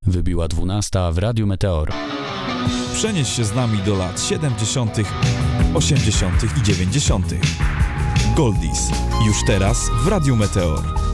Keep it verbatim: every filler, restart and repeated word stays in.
Wybiła dwunasta w Radiu Meteor. Przenieś się z nami do lat siedemdziesiątych, osiemdziesiątych i dziewięćdziesiątych. Goldies. Już teraz w Radiu Meteor.